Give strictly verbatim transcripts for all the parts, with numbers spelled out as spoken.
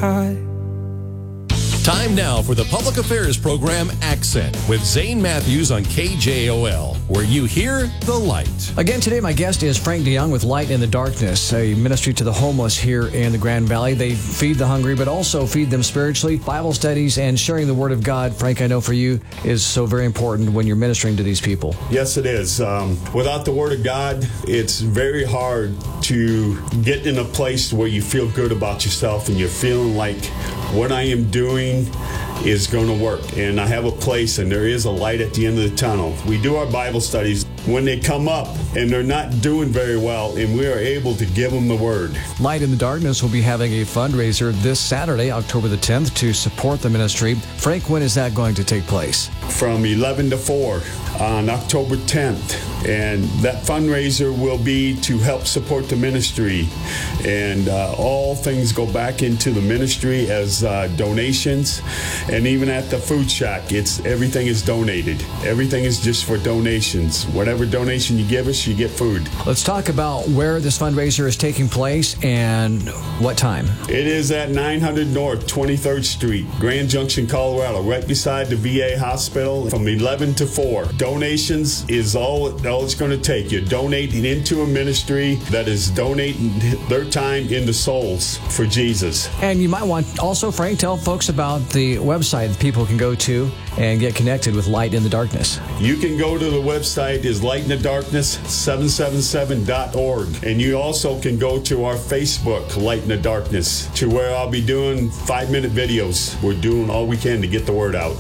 high. Time now for the public affairs program Accent with Zane Matthews on K J O L, where you hear the light. Again today, my guest is Frank DeYoung with Light in the Darkness, a ministry to the homeless here in the Grand Valley. They feed the hungry, but also feed them spiritually. Bible studies and sharing the Word of God, Frank, I know for you is so very important when you're ministering to these people. Yes, it is. Um, without the Word of God, it's very hard to get in a place where you feel good about yourself and you're feeling like what I am doing is going to work. And I have a place, and there is a light at the end of the tunnel. We do our Bible studies. When they come up and they're not doing very well, and we are able to give them the Word. Light in the Darkness will be having a fundraiser this Saturday, October the tenth, to support the ministry. Frank, when is that going to take place? From eleven to four on October tenth. And that fundraiser will be to help support the ministry. And uh, all things go back into the ministry as uh, donations. And even at the food shack, it's everything is donated. Everything is just for donations. Whatever donation you give us, you get food. Let's talk about where this fundraiser is taking place and what time. It is at nine hundred North twenty-third Street, Grand Junction, Colorado, right beside the V A hospital, from eleven to four. Donations is all, all it's going to take. You're donating into a ministry that is donating their time into souls for Jesus. And you might want also, Frank, tell folks about the website that people can go to and get connected with Light in the Darkness. You can go to the website is light in the darkness seven seven seven dot org. And you also can go to our Facebook, Light in the Darkness, to where I'll be doing five-minute videos. We're doing all we can to get the word out.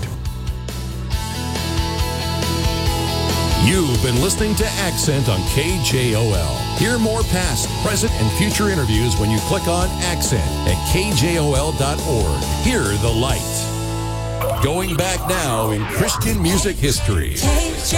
You've been listening to Accent on K J O L. Hear more past, present, and future interviews when you click on Accent at K J O L dot org. Hear the light. Going back now in Christian music history.